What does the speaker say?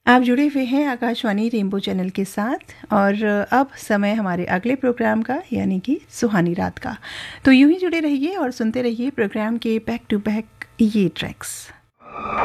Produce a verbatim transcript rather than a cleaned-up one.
आप जुड़े हुए हैं आकाशवाणी रेनबो चैनल के साथ और अब समय हमारे अगले प्रोग्राम का यानी कि सुहानी रात का। तो यूं ही जुड़े रहिए और सुनते रहिए प्रोग्राम के बैक टू बैक ये ट्रैक्स।